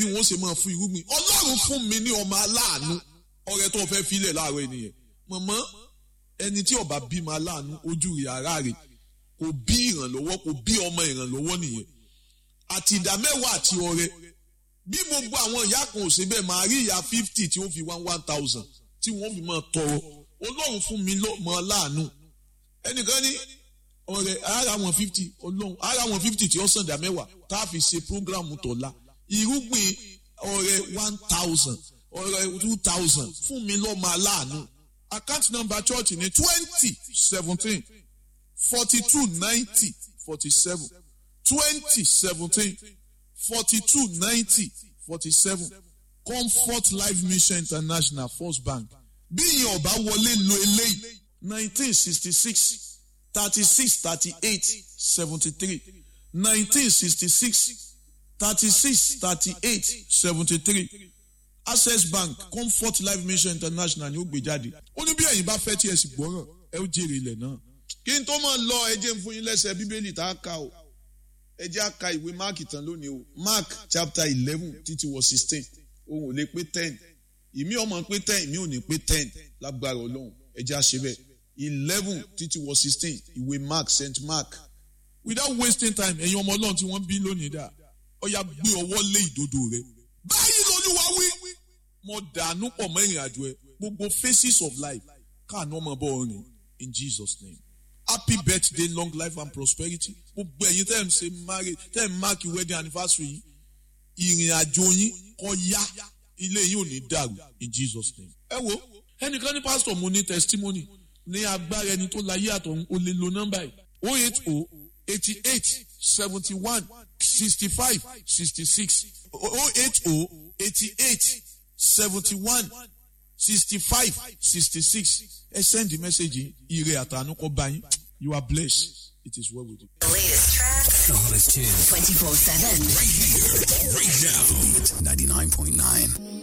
wọn ṣe máa fún irúgbìn. Ọlọ́run fún mi ní ọmọ aláàánú. Ọrẹ tó fẹ́ filẹ̀ láàárọ̀ ènìyàn. Mọ̀mọ́ ẹni tí ọba bímọ aláàánú ojú rẹ̀ ara rẹ̀ kò bí ìrànlọ́wọ́ kò bí ọmọ ìrànlọ́wọ́ nìyẹn. Àti ìdá mẹ́wàá àti ọrẹ. Bí gbogbo àwọn ìyá kan ò ṣe bẹ́ẹ̀ máa rí ìyá 50 tí ó fi 1,000 tí wọ́n fi máa tọrọ. Ọlọ́run fún mi lọ́mọ aláàánú. Ẹnìkan ní ọ̀rẹ́ ara wọn 50 Ọlọ́run ara wọn 50 tí ó sàn dá mẹ́wàá tá a fi ṣe program tọ̀la. Irúgbìn ọrẹ 1,000 ọrẹ 2,000 fún mi lọ́mọ aláàánú. Account number church ní 2017 42 90 47 2017 42 90 47 Comfort Life Mission International First Bank. Bí ìyẹn ọba wọlé lo eléyìí 1966 36 38 73 1966 36 38 73 Access Bank Comfort Life Mission International ni ó gbé jáde. Ó ní bí ẹ̀yin bá fẹ́ tí ẹ sì gbọ́ràn ẹ ó jèrè ilẹ̀ náà. Kí n tó máa lọ ẹ jẹ́ n fún yín lẹ́sẹ̀ Bíbélì tá a kà o. Ẹ jẹ́ a ka ìwé Mark tán lónìí o. Mark chapter 11 títí wọ 16. Òun ò lè pé 10. Ìmí ọmọ pé 10, ìmí ò ní pé 10 lágbára Ọlọ́run. Ẹ jẹ́ a ṣe bẹ́ẹ̀. 11 títí wọ 16 ìwé Mark St. Mark. Without wasting time ẹ̀yin ọmọ Ọlọ́run tí wọ́n bí lónìí dà. Ó yá gbé ọwọ́ lé ìdodo rẹ. Báyìí l'Olúwa wí. Mo dànù pọ̀ mọ́ ìrìn àjò ẹ. Gbogbo phases of life káàánú ọmọ bọ́ orin in Jesus' name. Happy birthday, long life and prosperity. Gbogbo ẹ̀yin tẹ́ ń ṣe marriage, tẹ́ ń mark wedding anniversary yìí. Ìrìn àjò yín kó yá. Ilé yín ò ní dàrú in Jesus' name. Ẹ wo, ẹnìkan ní pastor mo ní testimony ní agbára ẹni tó láyé àtọ̀run ó lè lo nọ́mbà yìí. 080 88 71 65 66 080 88 71 65 66. Ẹ send the message ire àtàánú kó bá yín. You are blessed. It is well with you. The latest tracks. The hottest tunes. 24/7. Right here, right now. 99.9.